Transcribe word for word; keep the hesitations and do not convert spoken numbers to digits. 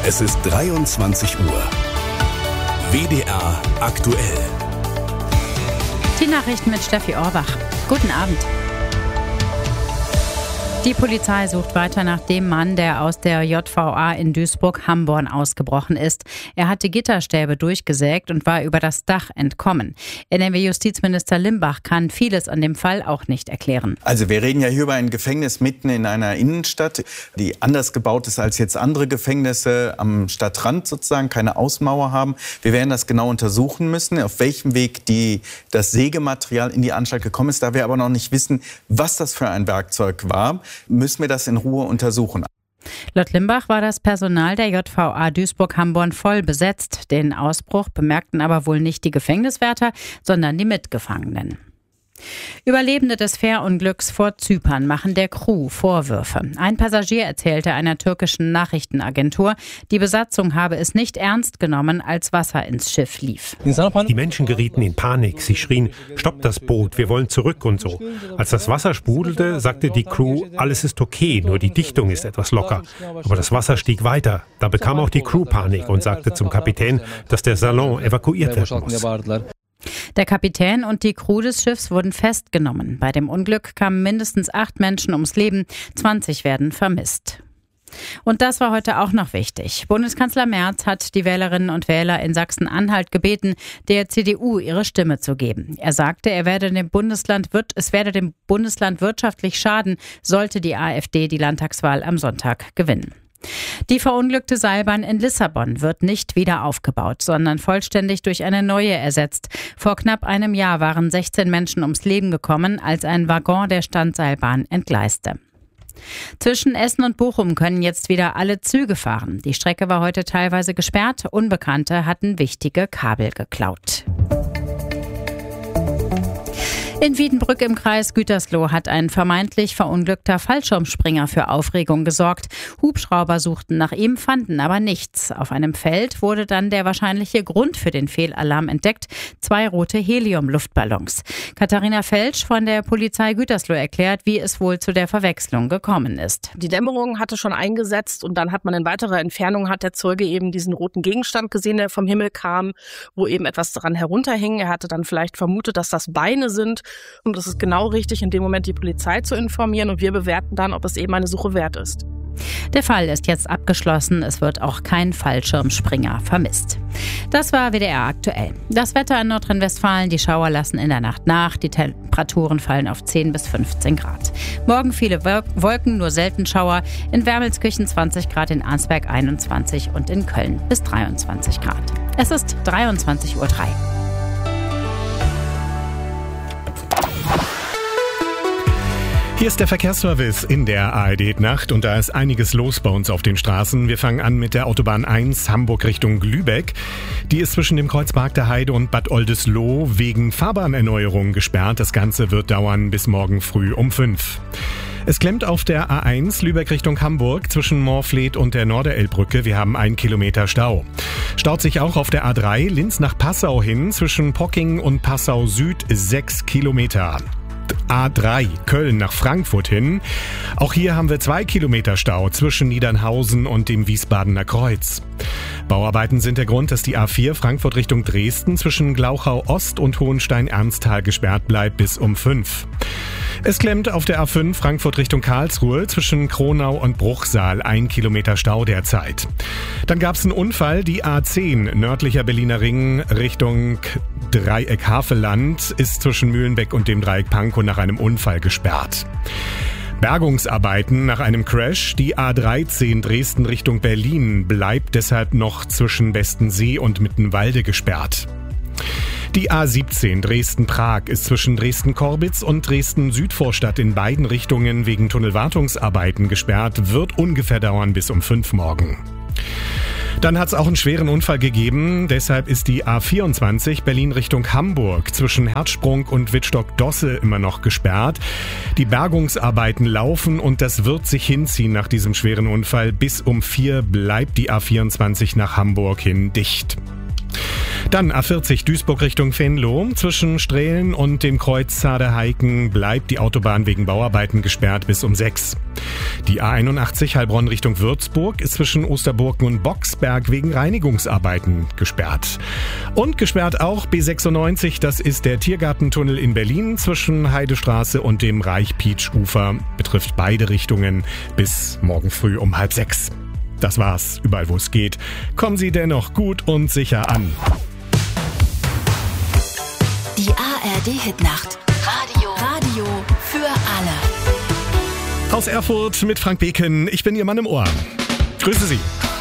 Es ist dreiundzwanzig Uhr. W D R aktuell. Die Nachrichten mit Steffi Orbach. Guten Abend. Die Polizei sucht weiter nach dem Mann, der aus der J V A in Duisburg-Hamborn ausgebrochen ist. Er hatte Gitterstäbe durchgesägt und war über das Dach entkommen. N R W-Justizminister Limbach kann vieles an dem Fall auch nicht erklären. Also wir reden ja hier über ein Gefängnis mitten in einer Innenstadt, die anders gebaut ist als jetzt andere Gefängnisse am Stadtrand sozusagen, keine Außenmauer haben. Wir werden das genau untersuchen müssen, auf welchem Weg die, das Sägematerial in die Anstalt gekommen ist. Da wir aber noch nicht wissen, was das für ein Werkzeug war, müssen wir das in Ruhe untersuchen. Laut Limbach war das Personal der J V A Duisburg-Hamborn voll besetzt. Den Ausbruch bemerkten aber wohl nicht die Gefängniswärter, sondern die Mitgefangenen. Überlebende des Fährunglücks vor Zypern machen der Crew Vorwürfe. Ein Passagier erzählte einer türkischen Nachrichtenagentur, die Besatzung habe es nicht ernst genommen, als Wasser ins Schiff lief. Die Menschen gerieten in Panik. Sie schrien, stoppt das Boot, wir wollen zurück und so. Als das Wasser sprudelte, sagte die Crew, alles ist okay, nur die Dichtung ist etwas locker. Aber das Wasser stieg weiter. Da bekam auch die Crew Panik und sagte zum Kapitän, dass der Salon evakuiert werden muss. Der Kapitän und die Crew des Schiffs wurden festgenommen. Bei dem Unglück kamen mindestens acht Menschen ums Leben, zwanzig werden vermisst. Und das war heute auch noch wichtig. Bundeskanzler Merz hat die Wählerinnen und Wähler in Sachsen-Anhalt gebeten, der C D U ihre Stimme zu geben. Er sagte, er werde dem Bundesland, es werde dem Bundesland wirtschaftlich schaden, sollte die AfD die Landtagswahl am Sonntag gewinnen. Die verunglückte Seilbahn in Lissabon wird nicht wieder aufgebaut, sondern vollständig durch eine neue ersetzt. Vor knapp einem Jahr waren sechzehn Menschen ums Leben gekommen, als ein Waggon der Standseilbahn entgleiste. Zwischen Essen und Bochum können jetzt wieder alle Züge fahren. Die Strecke war heute teilweise gesperrt. Unbekannte hatten wichtige Kabel geklaut. In Wiedenbrück im Kreis Gütersloh hat ein vermeintlich verunglückter Fallschirmspringer für Aufregung gesorgt. Hubschrauber suchten nach ihm, fanden aber nichts. Auf einem Feld wurde dann der wahrscheinliche Grund für den Fehlalarm entdeckt: zwei rote Helium-Luftballons. Katharina Felsch von der Polizei Gütersloh erklärt, wie es wohl zu der Verwechslung gekommen ist. Die Dämmerung hatte schon eingesetzt und dann hat man in weiterer Entfernung, hat der Zeuge eben diesen roten Gegenstand gesehen, der vom Himmel kam, wo eben etwas dran herunterhing. Er hatte dann vielleicht vermutet, dass das Beine sind. Und es ist genau richtig, in dem Moment die Polizei zu informieren, und wir bewerten dann, ob es eben eine Suche wert ist. Der Fall ist jetzt abgeschlossen. Es wird auch kein Fallschirmspringer vermisst. Das war W D R aktuell. Das Wetter in Nordrhein-Westfalen: die Schauer lassen in der Nacht nach. Die Temperaturen fallen auf zehn bis fünfzehn Grad. Morgen viele Wolken, nur selten Schauer. In Wermelskirchen zwanzig Grad, in Arnsberg einundzwanzig und in Köln bis dreiundzwanzig Grad. Es ist dreiundzwanzig Uhr drei. Hier ist der Verkehrsservice in der A R D-Nacht und da ist einiges los bei uns auf den Straßen. Wir fangen an mit der Autobahn eins Hamburg Richtung Lübeck. Die ist zwischen dem Kreuzpark der Heide und Bad Oldesloe wegen Fahrbahnerneuerung gesperrt. Das Ganze wird dauern bis morgen früh um fünf. Es klemmt auf der A eins Lübeck Richtung Hamburg zwischen Moorfleet und der Norderelbbrücke. Wir haben einen Kilometer Stau. Staut sich auch auf der A drei Linz nach Passau hin zwischen Pocking und Passau Süd sechs Kilometer. A drei Köln nach Frankfurt hin. Auch hier haben wir zwei Kilometer Stau zwischen Niedernhausen und dem Wiesbadener Kreuz. Bauarbeiten sind der Grund, dass die A vier Frankfurt Richtung Dresden zwischen Glauchau Ost und Hohenstein-Ernsthal gesperrt bleibt bis um fünf. Es klemmt auf der A fünf Frankfurt Richtung Karlsruhe zwischen Kronau und Bruchsal, ein Kilometer Stau derzeit. Dann gab es einen Unfall, die A zehn nördlicher Berliner Ring Richtung Dreieck Havelland ist zwischen Mühlenbeck und dem Dreieck Pankow nach einem Unfall gesperrt. Bergungsarbeiten nach einem Crash. Die A dreizehn Dresden Richtung Berlin bleibt deshalb noch zwischen Westensee und Mittenwalde gesperrt. Die A siebzehn Dresden-Prag ist zwischen Dresden-Korbitz und Dresden-Südvorstadt in beiden Richtungen wegen Tunnelwartungsarbeiten gesperrt, wird ungefähr dauern bis um fünf morgen. Dann hat es auch einen schweren Unfall gegeben, deshalb ist die A vierundzwanzig Berlin Richtung Hamburg zwischen Herzsprung und Wittstock-Dosse immer noch gesperrt. Die Bergungsarbeiten laufen und das wird sich hinziehen nach diesem schweren Unfall. Bis um vier bleibt die A vierundzwanzig nach Hamburg hin dicht. Dann A vierzig Duisburg Richtung Venlo. Zwischen Strehlen und dem Kreuz Zaade-Heiken bleibt die Autobahn wegen Bauarbeiten gesperrt bis um sechs. Die A einundachtzig Heilbronn Richtung Würzburg ist zwischen Osterburken und Boxberg wegen Reinigungsarbeiten gesperrt. Und gesperrt auch B sechsundneunzig, das ist der Tiergartentunnel in Berlin zwischen Heidestraße und dem Reich-Pietsch-Ufer. Betrifft beide Richtungen bis morgen früh um halb sechs. Das war's, überall wo es geht. Kommen Sie dennoch gut und sicher an. Die A R D-Hitnacht. Radio. Radio für alle. Aus Erfurt mit Frank Beken. Ich bin Ihr Mann im Ohr. Grüße Sie.